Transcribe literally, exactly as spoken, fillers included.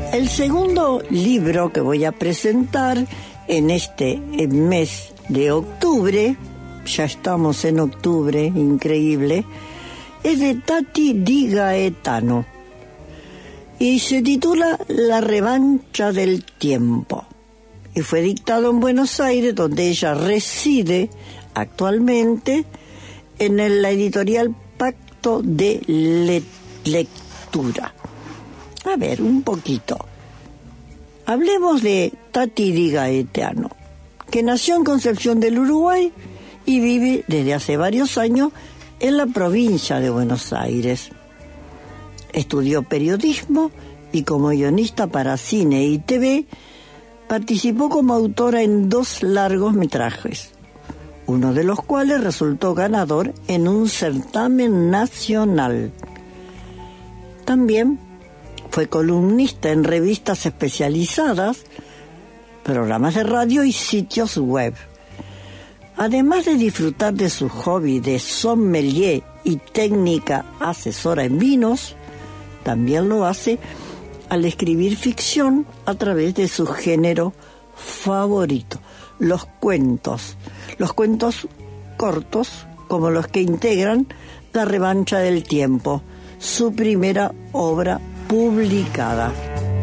El segundo libro que voy a presentar en este mes de octubre, ya estamos en octubre, increíble, es de Tati Di Gaetano y se titula La revancha del tiempo y fue dictado en Buenos Aires, donde ella reside actualmente, en la editorial Pacto de Le- Lectura. A ver, un poquito. Hablemos de Tati Di Gaetano, que nació en Concepción del Uruguay y vive desde hace varios años en la provincia de Buenos Aires. Estudió periodismo y como guionista para cine y T V, participó como autora en dos largometrajes, uno de los cuales resultó ganador en un certamen nacional. También fue columnista en revistas especializadas, programas de radio y sitios web. Además de disfrutar de su hobby de sommelier y técnica asesora en vinos, también lo hace al escribir ficción a través de su género favorito, los cuentos. Los cuentos cortos, como los que integran La revancha del tiempo, su primera obra publicada.